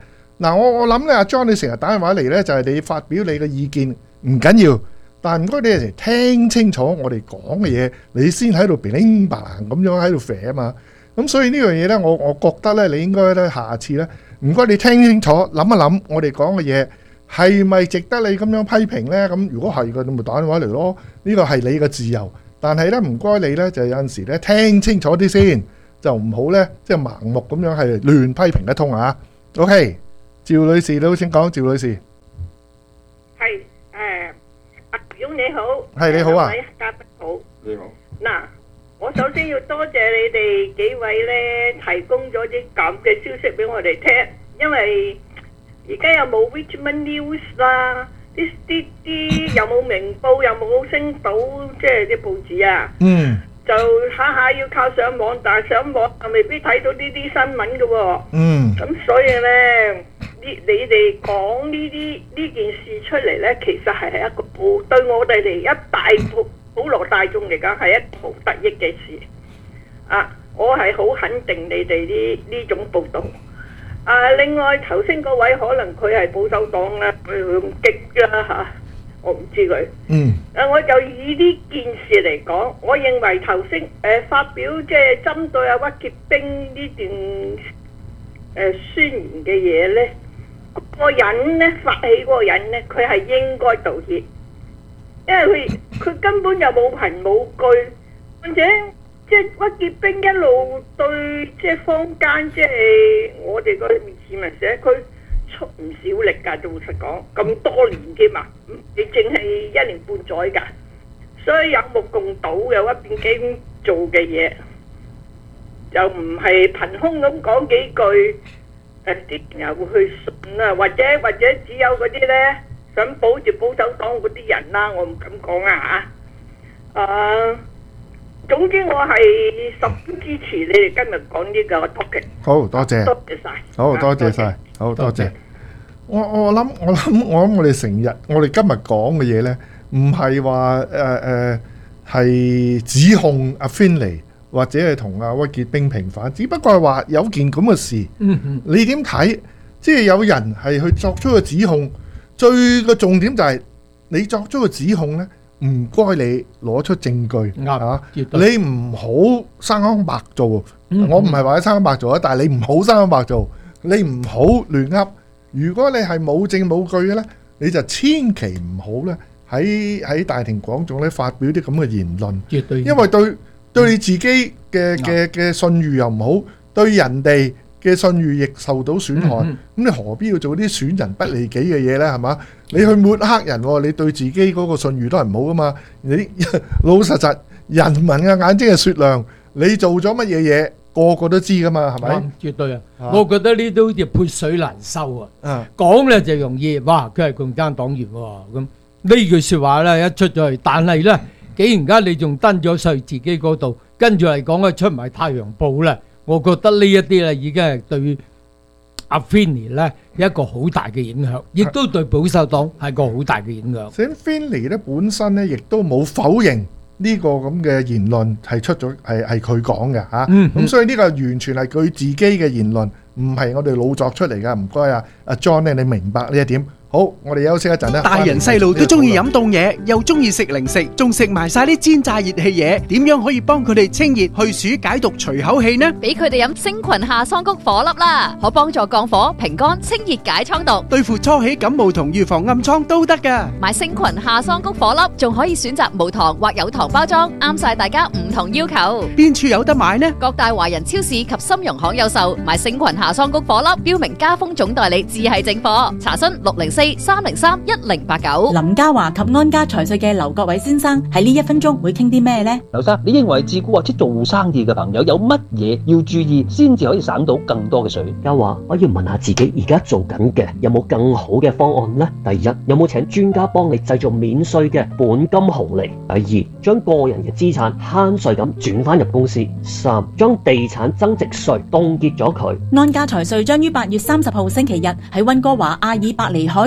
嗱，我我諗咧，阿 John 你成日打電話嚟咧，就係你發表你嘅意見唔緊要，但係唔該你有時聽清楚我哋講嘅嘢，你先喺度乒鈴嘭咁樣喺度啡啊嘛。咁所以呢樣嘢咧，我我覺得咧，你應該咧下次咧，唔該你聽清楚，諗一諗我哋講嘅嘢係咪值得你咁樣批評咧？咁如果係嘅，你咪打電話嚟咯。呢個係你嘅自由，但係咧唔該你咧就有陣時咧聽清楚啲先，就唔好咧即係盲目咁樣係亂批評一通啊。OK， 趙女士都請講，趙女士。 係誒，阿表你好。 係你好啊。 兩位嘉賓好。 你好。 嗱。我首先要多謝你哋幾位咧，提供咗啲咁嘅消息俾我哋聽，因為而家有冇 Richmond News 啦，啲啲啲有冇明報，有冇星島，即係啲報紙啊。嗯。就下下要靠上網，但係上網又未必睇到呢啲新聞嘅喎。嗯。咁所以咧，呢你哋講呢啲呢件事出嚟咧，其實係一個報對我哋嚟一大報。普羅大眾嚟講係一個好得益嘅事，啊！我係好肯定你哋呢呢種報導。啊，另外頭先嗰位可能佢係保守黨啦，佢咁激啦嚇，我唔知佢。嗯。啊，我就以呢件事嚟講，我認為頭先誒發表即係針對阿屈潔冰呢段誒宣言嘅嘢咧，個人咧發起嗰個人咧，佢係應該道歉。因為佢佢根本就冇憑冇據，或者即係屈潔冰一路對即係坊間即係我哋個市民社區出唔少力㗎，老實講咁多年添嘛，你淨係一年半載㗎，所以有目共睹有一邊經做嘅嘢，就唔係憑空咁講幾句，誒啲人又會去信啊，或者或者只有嗰啲咧。想保住保守黨嗰啲人啦，我唔敢講啊嚇。誒，總之我係十分支持你哋今日講呢個 topic。好多謝，多謝曬，好多謝曬，好多謝。我我諗我諗我諗我哋成日我哋今日講嘅嘢咧，唔係話誒誒係指控阿 Finlay 或者係同阿屈潔冰平反，只不過係話有件咁嘅事，你點睇？即係有人係去作出個指控。最個重點就係你作咗個指控咧，唔該你攞出證據啊！你唔好生坑白做，嗯、我唔係話你生坑白做啊，但係你唔好生坑白做，你唔好亂噏。如果你係冇證冇據嘅咧，你就千祈唔好咧喺喺大庭廣眾咧發表啲咁嘅言論，絕對因為對對你自己嘅嘅嘅信譽又唔好，對人哋嘅信譽亦受到損害，咁、嗯嗯、你何必要做啲損人不利己嘅嘢呢？係嘛？你去抹黑人，你對自己嗰個信譽都係唔好噶嘛？你老實實，人民嘅眼睛係雪亮，你做咗乜嘢嘢，個個都知噶嘛？係咪、嗯？絕對啊！啊我覺得呢都好似潑水難收啊！講咧就容易，哇！佢係共產黨員喎，咁呢句説話咧一出咗去，但係咧，既然間你仲登咗上自己嗰度，跟住嚟講咧出埋《太陽報》咧。我覺得呢一啲咧已經係對阿 Finlay 咧一個好大嘅影響，亦都對保守黨係個好大嘅影響。咁 Finlay 咧本身咧亦都冇否認呢個咁嘅言論係出咗係係佢講嘅嚇，咁所以呢個完全係佢自己嘅言論，唔係我哋老作出嚟㗎。唔該啊，阿 John 咧，你明白呢一點？好，我哋休息一陣啦。大人細路都中意飲凍嘢，又中意食零食，仲食埋晒啲煎炸熱氣嘢，點樣可以幫佢哋清熱去暑解毒除口氣呢？ 俾佢哋飲星群夏桑菊顆粒啦，可幫助降火、平肝、清熱解瘡毒， 對付初起感冒同預防暗瘡都得噶。 買星群夏桑菊顆粒，仲可以選擇無糖或有糖包裝，啱晒大家唔同要求。 邊處有得買呢？ 各大華人超市及深融行有售。買星群夏桑菊顆粒，標明家風總代理，只係正貨。查詢六零四三零三一零八九。 林家華及安家財稅嘅劉國偉先生喺呢一分鐘會傾啲咩呢？ 劉生，你認為自僱或者做生意嘅朋友有乜嘢要注意，先至可以省到更多嘅水？ 家華，我要問下自己而家做緊嘅有冇更好嘅方案呢？第一，有冇請專家幫你製造免稅嘅本金紅利？第二，將個人嘅資產慳稅咁轉翻入公司。三，將地產增值稅凍結咗佢。 安家財稅將於八月三十號星期日喺溫哥華阿爾伯尼海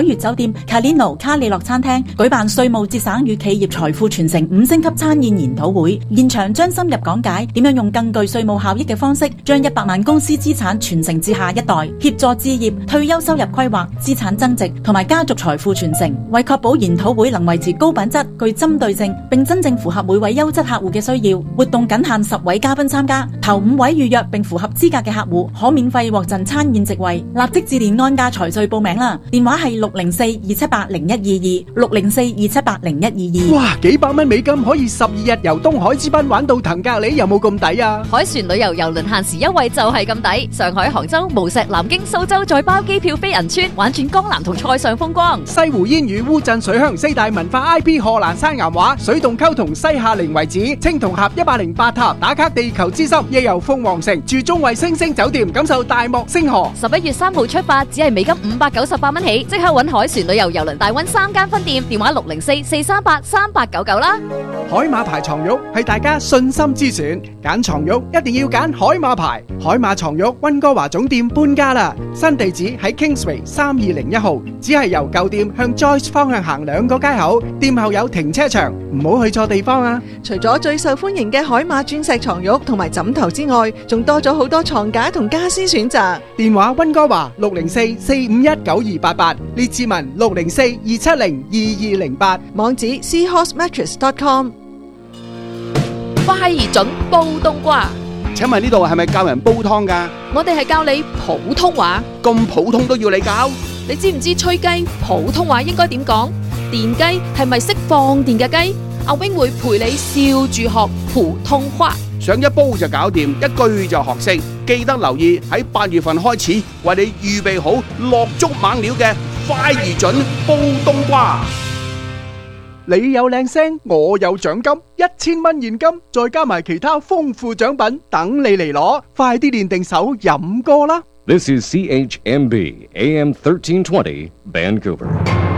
悅酒店 Calino 卡里諾餐廳舉辦稅務節省與企業財富傳承五星級餐宴研討會，現場將深入講解點樣用更具稅務效益嘅方式，將一百萬公司資產傳承至下一代，協助置業、退休收入規劃、資產增值同埋家族財富傳承。為確保研討會能維持高品質、具針對性，並真正符合每位優質客戶嘅需要，活動僅限十位嘉賓參加，頭五位預約並符合資格嘅客戶可免費獲贈餐宴席位。立即致電安家財稅報名啦，電話係六零四二七八零一二二六零四二七八零一二二。 哇，幾百蚊美金可以十二日由東海之濱玩到騰格里，有冇咁抵啊？ 海船旅遊郵輪限時優惠就係咁抵，上海、杭州、無錫、南京、蘇州再包機票飛銀川，玩轉江南同塞上風光。 西湖煙雨、烏鎮水鄉四大文化 I P 賀蘭山岩畫、水洞溝同西夏陵遺址、青銅峽一百零八塔打卡地球之心，亦遊鳳凰城住中衛星星酒店，感受大漠星河。 十一月三號出發，只係美金五百九十八蚊起，即刻揾海船旅遊郵輪大溫三間分店，電話六零四四三八三八九九啦。 海馬牌床褥係大家信心之選，揀床褥一定要揀海馬牌。海馬床褥溫哥華總店搬家啦，新地址喺 Kingsway 三二零一號，只係由舊店向 Joyce 方向行兩個街口，店後有停車場，唔好去錯地方啊！ 除咗最受歡迎嘅海馬鑽石床褥同埋枕頭之外，仲多咗好多床架同家私選擇。 電話溫哥華六零四四五一九二八八，列治文六零四二七零二二零八， 網址 seahorse mattress dot com。 快而準煲冬瓜。 請問呢度係咪教人煲湯㗎？ 我哋係教你普通話。 咁普通都要你教？ 你知唔知吹雞普通話應該點講？電雞係咪識放電嘅雞？阿 wing 會陪你笑住學普通話。 上一煲就搞掂，一句就學識。記得留意喺八月份開始，為你預備好落足猛料嘅快而準煲冬瓜。你有靚聲，我有獎金，一千蚊現金，再加埋其他豐富獎品等你嚟攞，快啲練定手飲歌啦！ This is C H M B A M thirteen twenty Vancouver。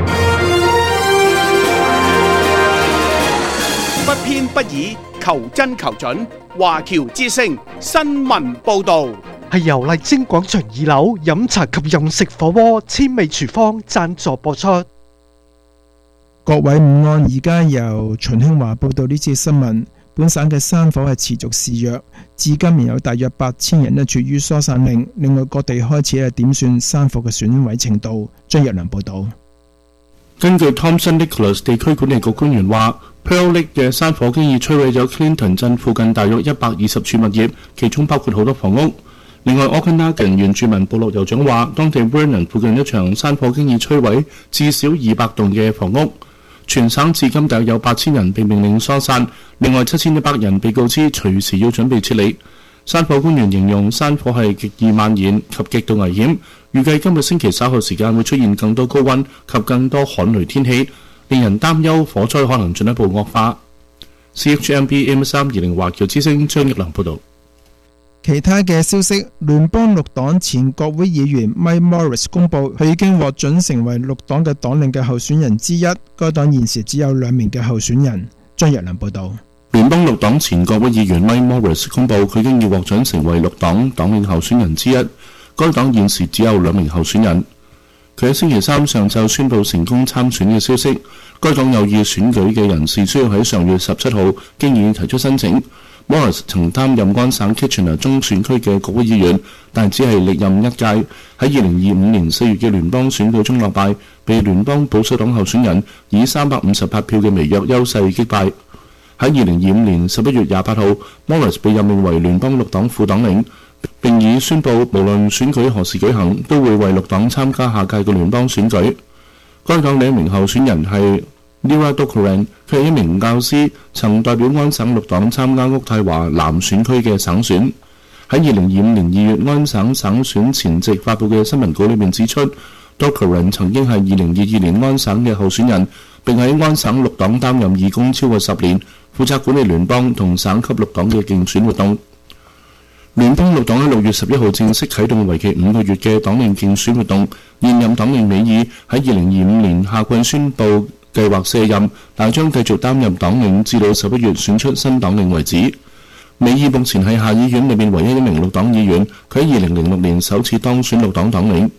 不偏不倚，求真求準，華僑之聲新聞報導。 係由麗晶廣場二樓飲茶及飲食火鍋千味廚房贊助播出。 各位午安，而家由秦興華報道呢次新聞。本省嘅山火係持續肆虐，至今仍有大約八千人咧處於疏散令。另外各地開始係點算山火嘅損毀程度。張日良報道。 根據 Thompson Nicholas 地區管理局官員話 ，Pearl Lake 嘅山火經已摧毀咗 Clinton 鎮附近大約一百二十處物業，其中包括好多房屋。另外 ，Okanagan 原住民部落酋長話，當地 Vernon 附近一場山火經已摧毀至少二百棟嘅房屋。全省至今大約有八千人被命令疏散，另外七千一百人被告知隨時要準備撤離。山火官員形容山火係極易蔓延及極度危險，預計今個星期稍後時間會出現更多高溫及更多旱雷天氣，令人擔憂火災可能進一步惡化。C H M B M 三二零華僑之聲張益良報導。 其他嘅消息，聯邦綠黨前國會議員 Mike Morris 公佈，佢已經獲准成為綠黨嘅黨領嘅候選人之一。該黨現時只有兩名嘅候選人。張日良報導。 聯邦綠黨前國會議員 Mike Morris 公佈，佢已經要獲准成為綠黨黨領候選人之一。該黨現時只有兩名候選人。佢喺星期三上晝宣佈成功參選嘅消息。該黨有意選舉嘅人士需要喺上月十七號經已提出申請。Morris 曾擔任安省 Kitchener 中選區嘅國會議員，但只係歷任一屆。喺二零二五年四月嘅聯邦選舉中落敗，被聯邦保守黨候選人以三百五十八票嘅微弱優勢擊敗。喺二零二五年十一月廿八號 ，Morris 被任命為聯邦綠黨副黨領，並已宣布無論選舉何時舉行，都會為綠黨參加下屆嘅聯邦選舉。該黨另一名候選人係Nira Dokoran， 佢係一名教師，曾代表安省綠黨參加渥太華南選區嘅省選。喺二零二五年二月安省省選前夕發布嘅新聞稿裏面指出 ，Dokoran 曾經係二零二二年安省嘅候選人，並喺安省綠黨擔任義工超過十年，負責管理聯邦同省級綠黨嘅競選活動。聯邦綠黨喺六月十一號正式啟動為期五個月嘅黨領競選活動。現任黨領美爾喺二零二五年夏季宣布計劃卸任，但將繼續擔任黨領至到十一月選出新黨領為止。美爾目前係下議院裏面唯一一名綠黨議員，佢喺二零零六年首次當選綠黨黨領。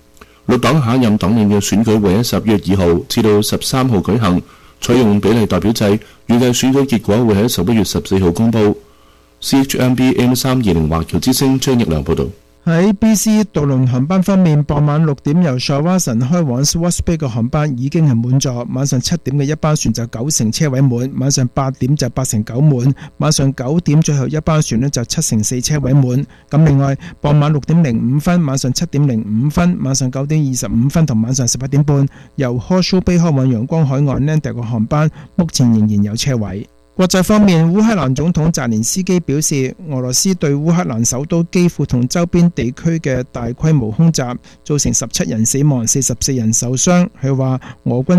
綠黨下一任黨領嘅選舉會喺十月二號至到十三號舉行，採用比例代表制，預計選舉結果會喺十一月十四號公佈。C H M B M 三二零華僑之聲張益良報導。 喺 B C 渡輪航班方面，傍晚六點由沙瓦神開往 Swartz Bay 嘅航班已經係滿座，晚上七點嘅一班船就九成車位滿，晚上八點就八成九滿，晚上九點最後一班船呢就七成四車位滿。咁另外，傍晚六點零五分、晚上七點零五分、晚上九點二十五分同晚上十一點半，由 Horseshoe Bay 開往陽光海岸 Landak 嘅航班，目前仍然有車位。國際方面，烏克蘭總統澤連斯基表示，俄羅斯對烏克蘭首都基輔同周邊地區嘅大規模空襲，造成十七人死亡、四十四人受傷。佢話俄軍